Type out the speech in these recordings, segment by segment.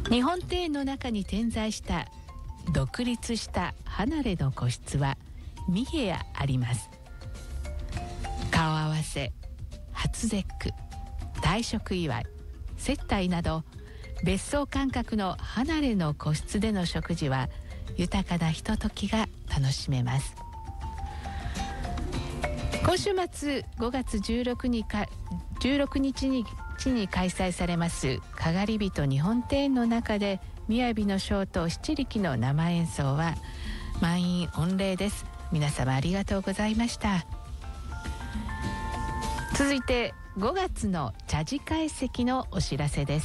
日本庭園の中に点在した独立した離れの個室は2部屋あります。顔合わせ、初節句、退職祝い、接待など別荘感覚の離れの個室での食事は豊かなひとときが楽しめます。今週末5月16日に開催されますかがりびと日本庭園の中で雅の小と七力の生演奏は満員御礼です。皆様ありがとうございました。続いて5月の茶事会席のお知らせです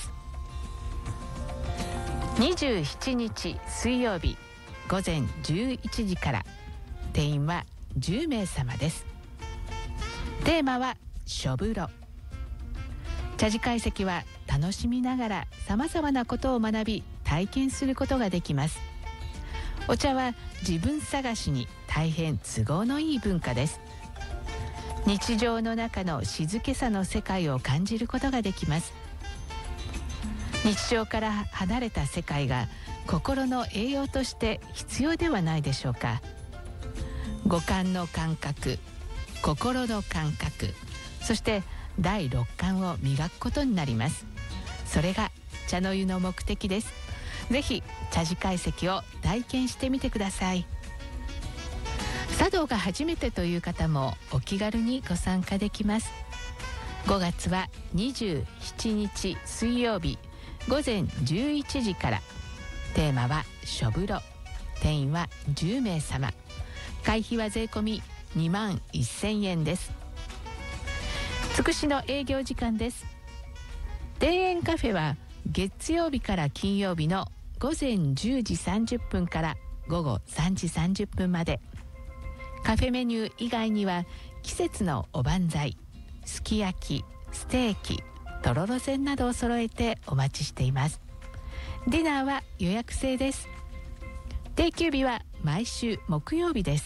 。27日水曜日午前11時から定員は10名様です。テーマは書風呂。茶事会席は楽しみながらさまざまなことを学び体験することができます。お茶は自分探しに大変都合のいい文化です。日常の中の静けさの世界を感じることができます。日常から離れた世界が心の栄養として必要ではないでしょうか。五感の感覚、心の感覚、そして第六感を磨くことになります。それが茶の湯の目的です。ぜひ茶事会席を体験してみてください。茶道が初めてという方もお気軽にご参加できます。5月は27日水曜日午前11時から。テーマは書風呂。定員は10名様。会費は税込み21,000円です。つくしの営業時間です。庭園カフェは月曜日から金曜日の午前10時30分から午後3時30分まで。カフェメニュー以外には季節のおばんざい、すき焼き、ステーキ、とろろせんなどを揃えてお待ちしています。ディナーは予約制です。定休日は毎週木曜日です。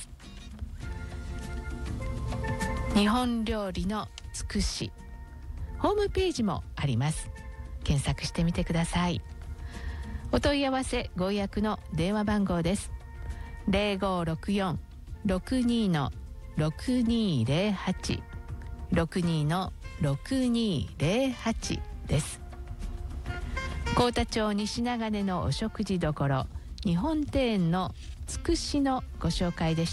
日本料理のつくし、ホームページもあります。検索してみてください。お問い合わせご予約の電話番号です。0564-62-6208 62-6208です。幸田町西長根のお食事処日本庭園のつくしのご紹介でした。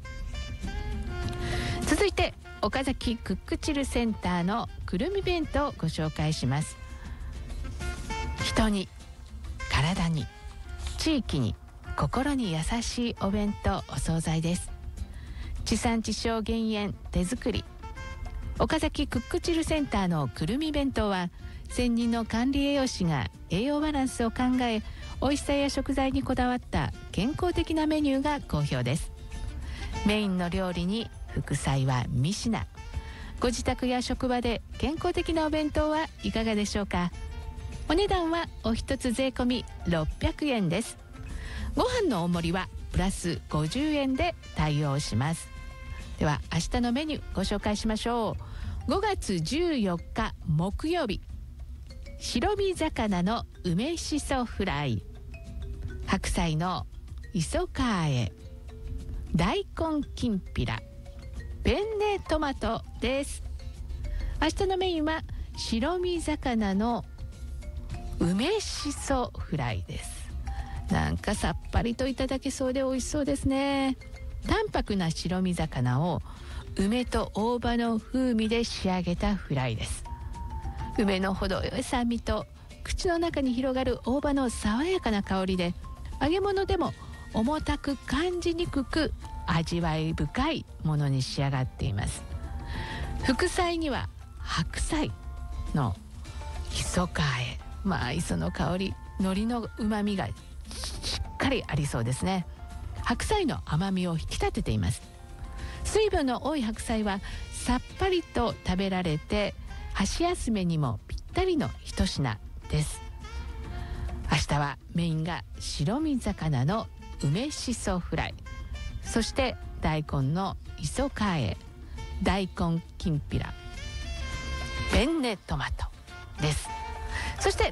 続いて岡崎クックチルセンターのくるみ弁当をご紹介します。人に、体に、地域に、心に優しいお弁当、お惣菜です。地産地消減塩手作り。岡崎クックチルセンターのくるみ弁当は専任の管理栄養士が栄養バランスを考え、美味しさや食材にこだわった健康的なメニューが好評です。メインの料理に副菜は3品。ご自宅や職場で健康的なお弁当はいかがでしょうか。お値段はお一つ税込み600円です。ご飯の大盛りはプラス50円で対応します。では明日のメニューご紹介しましょう。5月14日木曜日、白身魚の梅しそフライ、白菜の磯かえ、大根きんぴら、ペンネトマトです。明日のメインは白身魚の梅しそフライです。なんかさっぱりといただけそうで美味しそうですね。淡白な白身魚を梅と大葉の風味で仕上げたフライです。梅の程よい酸味と口の中に広がる大葉の爽やかな香りで、揚げ物でも重たく感じにくく味わい深いものに仕上がっています。副菜には白菜の磯かえ、磯の香り、海苔の旨味がしっかりありそうですね。白菜の甘みを引き立てています。水分の多い白菜はさっぱりと食べられて、箸休めにもぴったりの一品です。明日はメインが白身魚の梅しそフライ、そして大根の磯かえ、大根きんぴら、ペンネトマトです。そして